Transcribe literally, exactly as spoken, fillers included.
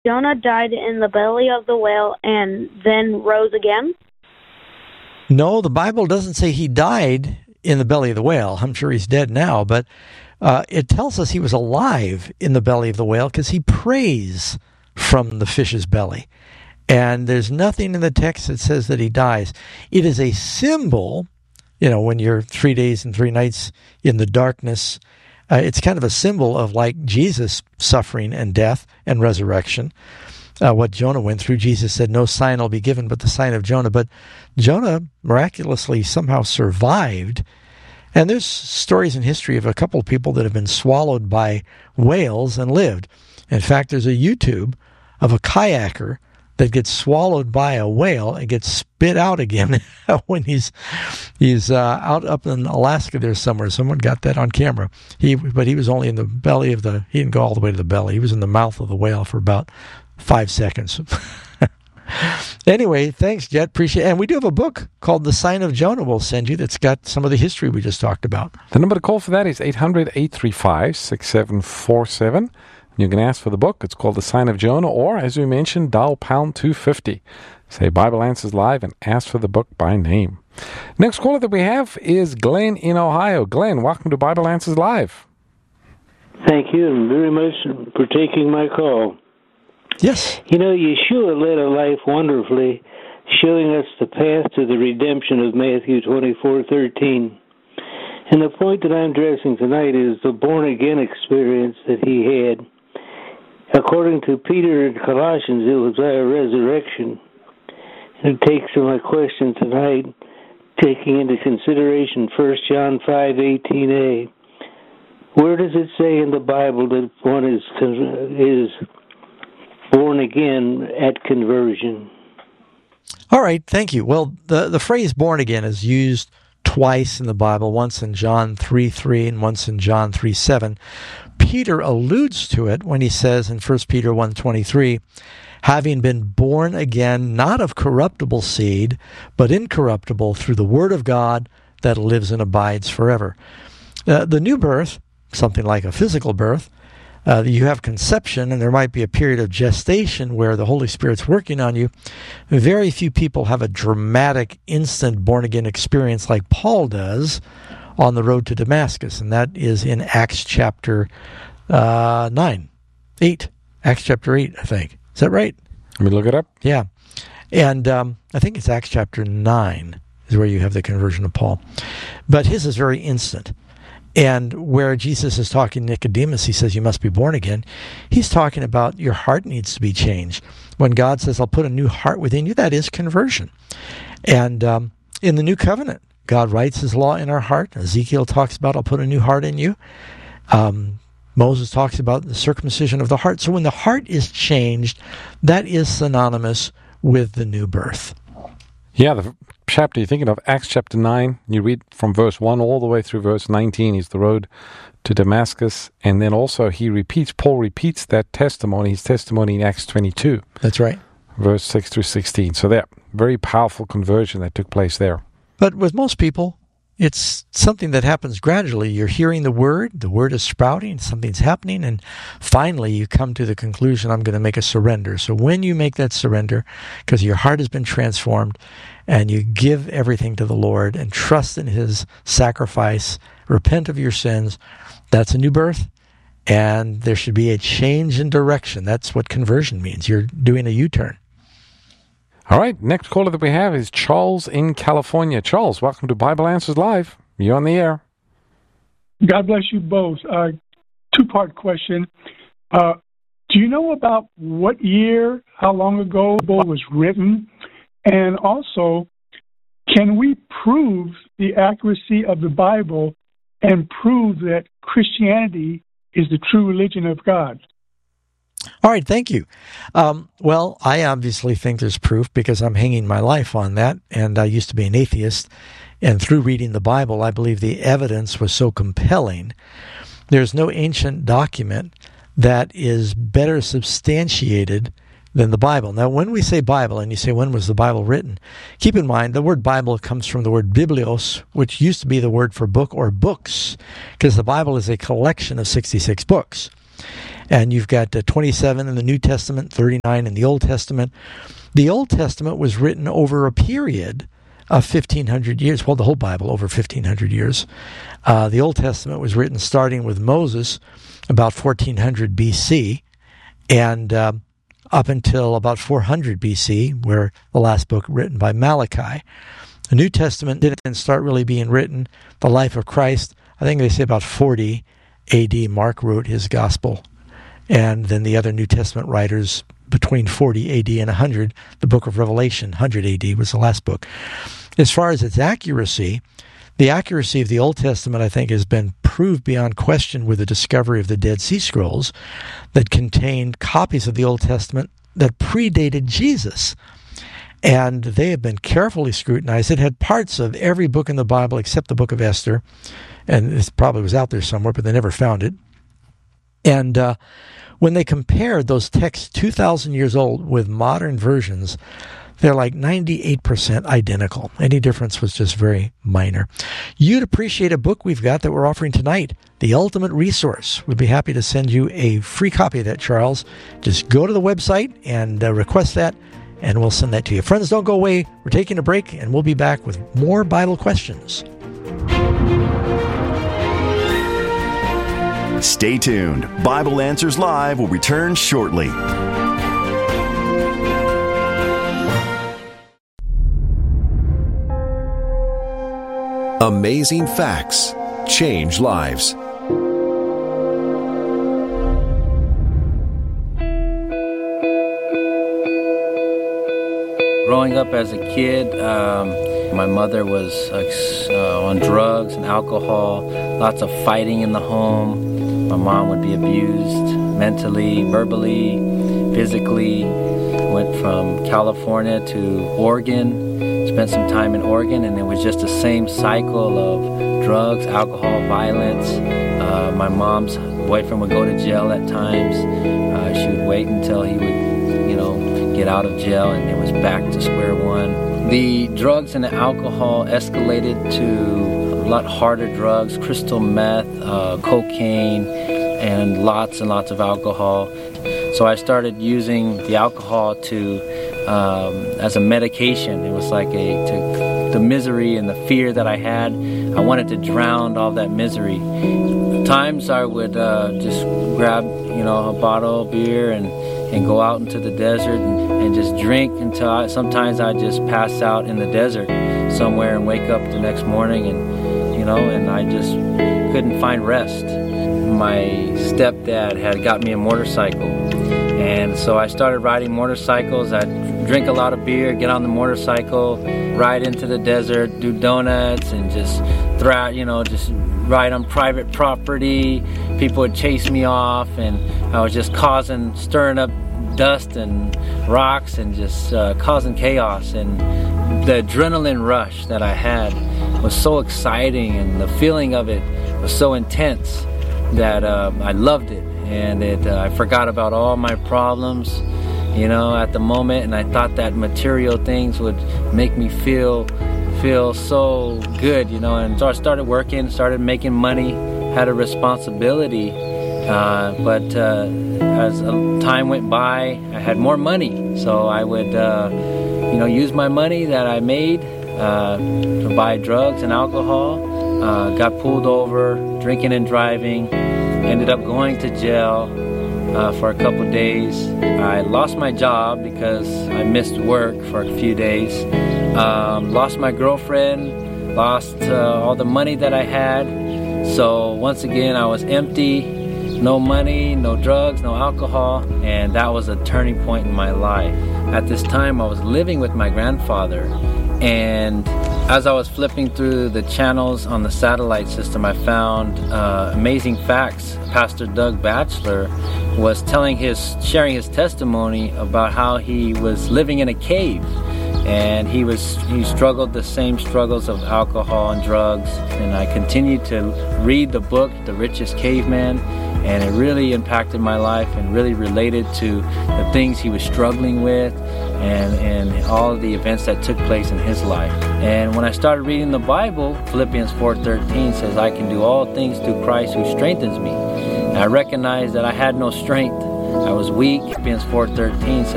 Jonah died in the belly of the whale and then rose again? No, the Bible doesn't say he died in the belly of the whale. I'm sure he's dead now, but uh, it tells us he was alive in the belly of the whale because he prays from the fish's belly. And there's nothing in the text that says that he dies. It is a symbol, you know, when you're three days and three nights in the darkness, uh, it's kind of a symbol of like Jesus' suffering and death and resurrection. Uh, what Jonah went through, Jesus said, no sign will be given but the sign of Jonah. But Jonah miraculously somehow survived. And there's stories in history of a couple of people that have been swallowed by whales and lived. In fact, there's a YouTube of a kayaker that gets swallowed by a whale and gets spit out again when he's he's uh, out up in Alaska there somewhere. Someone got that on camera. He, but he was only in the belly of the, he didn't go all the way to the belly. He was in the mouth of the whale for about five seconds. Anyway, thanks, Jet. Appreciate it. And we do have a book called The Sign of Jonah we'll send you that's got some of the history we just talked about. The number to call for that is eight hundred, eight three five, six seven four seven. You can ask for the book. It's called The Sign of Jonah, or, as we mentioned, dial pound two fifty. Say Bible Answers Live and ask for the book by name. Next caller that we have is Glenn in Ohio. Glenn, welcome to Bible Answers Live. Thank you very much for taking my call. Yes. You know, Yeshua led a life wonderfully, showing us the path to the redemption of Matthew twenty-four thirteen. And the point that I'm addressing tonight is the born-again experience that he had. According to Peter in Colossians, it was our resurrection. And it takes to my question tonight, taking into consideration First John five eighteen a. Where does it say in the Bible that one is is born again at conversion? All right, thank you. Well, the, the phrase born again is used twice in the Bible, once in John three three and once in John three seven. Peter alludes to it when he says in First Peter one twenty-three, having been born again, not of corruptible seed, but incorruptible through the word of God that lives and abides forever. Uh, the new birth, something like a physical birth, Uh, you have conception, and there might be a period of gestation where the Holy Spirit's working on you. Very few people have a dramatic, instant born-again experience like Paul does on the road to Damascus, and that is in Acts chapter uh, nine, eight. Acts chapter eight, I think. Is that right? Let me look it up. Yeah. And um, I think it's Acts chapter nine is where you have the conversion of Paul. But his is very instant. And where Jesus is talking to Nicodemus, he says, you must be born again. He's talking about your heart needs to be changed. When God says, I'll put a new heart within you, that is conversion. And um, in the new covenant, God writes his law in our heart. Ezekiel talks about, I'll put a new heart in you. Um, Moses talks about the circumcision of the heart. So when the heart is changed, that is synonymous with the new birth. Yeah, the chapter you're thinking of, Acts chapter nine, you read from verse one all the way through verse nineteen, is the road to Damascus. And then also he repeats, Paul repeats that testimony, his testimony in Acts twenty-two. That's right. Verse six through sixteen. So that very powerful conversion that took place there. But with most people, it's something that happens gradually. You're hearing the word, the word is sprouting, something's happening, and finally you come to the conclusion, I'm going to make a surrender. So when you make that surrender, because your heart has been transformed, and you give everything to the Lord and trust in his sacrifice, repent of your sins, that's a new birth, and there should be a change in direction. That's what conversion means. You're doing a U-turn. All right, next caller that we have is Charles in California. Charles, welcome to Bible Answers Live. You're on the air. God bless you both. Uh, two-part question. Uh, do you know about what year, how long ago the Bible was written? And also, can we prove the accuracy of the Bible and prove that Christianity is the true religion of God? All right, thank you. Um, well, I obviously think there's proof because I'm hanging my life on that, and I used to be an atheist, and through reading the Bible, I believe the evidence was so compelling. There's no ancient document that is better substantiated than the Bible. Now, when we say Bible, and you say, when was the Bible written? Keep in mind, the word Bible comes from the word biblios, which used to be the word for book or books, because the Bible is a collection of sixty-six books. And you've got uh, twenty-seven in the New Testament, thirty-nine in the Old Testament. The Old Testament was written over a period of fifteen hundred years. Well, the whole Bible over fifteen hundred years. Uh, the Old Testament was written starting with Moses about fourteen hundred B C and uh, up until about four hundred B C, where the last book written by Malachi. The New Testament didn't start really being written. The life of Christ, I think they say about forty A D, Mark wrote his gospel. And then the other New Testament writers between forty A D and one hundred, the book of Revelation, one hundred A D was the last book. As far as its accuracy, the accuracy of the Old Testament, I think, has been proved beyond question with the discovery of the Dead Sea Scrolls that contained copies of the Old Testament that predated Jesus. And they have been carefully scrutinized. It had parts of every book in the Bible except the book of Esther, and it probably was out there somewhere, but they never found it. And uh, when they compared those texts two thousand years old with modern versions, they're like ninety-eight percent identical. Any difference was just very minor. You'd appreciate a book we've got that we're offering tonight, The Ultimate Resource. We'd be happy to send you a free copy of that, Charles. Just go to the website and uh, request that, and we'll send that to you. Friends, don't go away. We're taking a break, and we'll be back with more Bible questions. Stay tuned. Bible Answers Live will return shortly. Amazing facts change lives. Growing up as a kid, um, my mother was uh, on drugs and alcohol, lots of fighting in the home. My mom would be abused mentally, verbally, physically. Went from California to Oregon, spent some time in Oregon, and it was just the same cycle of drugs, alcohol, violence. Uh, my mom's boyfriend would go to jail at times. Uh, she would wait until he would, you know, get out of jail, and it was back to square one. The drugs and the alcohol escalated to a lot harder drugs, crystal meth, uh, cocaine, and lots and lots of alcohol. So I started using the alcohol to um, as a medication. It was like a to, the misery and the fear that I had. I wanted to drown all that misery. At times I would uh, just grab, you know, a bottle of beer and, and go out into the desert and, and just drink until I, sometimes I just pass out in the desert somewhere and wake up the next morning and, you know, and I just couldn't find rest. My stepdad had got me a motorcycle, and so I started riding motorcycles. I'd drink a lot of beer, get on the motorcycle, ride into the desert, do donuts, and just throw, you know, just ride on private property. People would chase me off, and I was just causing, stirring up dust and rocks and just uh, causing chaos. And the adrenaline rush that I had was so exciting, and the feeling of it was so intense that uh, I loved it, and it uh, I forgot about all my problems, you know, at the moment, and I thought that material things would make me feel feel so good, you know. And so I started working, started making money, had a responsibility, uh, but uh, as time went by, I had more money, so I would, uh, you know, use my money that I made uh, to buy drugs and alcohol. Uh, got pulled over, drinking and driving, ended up going to jail uh, for a couple days. I lost my job because I missed work for a few days. Um, lost my girlfriend, lost uh, all the money that I had. So once again, I was empty, no money, no drugs, no alcohol, and that was a turning point in my life. At this time, I was living with my grandfather, and as I was flipping through the channels on the satellite system, I found uh, Amazing Facts. Pastor Doug Batchelor was telling his, sharing his testimony about how he was living in a cave, and he was he struggled the same struggles of alcohol and drugs. And I continued to read the book, The Richest Caveman, and it really impacted my life and really related to the things he was struggling with and, and all of the events that took place in his life. And when I started reading the Bible, Philippians four thirteen says, I can do all things through Christ who strengthens me. And I recognized that I had no strength. I was weak. Philippians four thirteen says,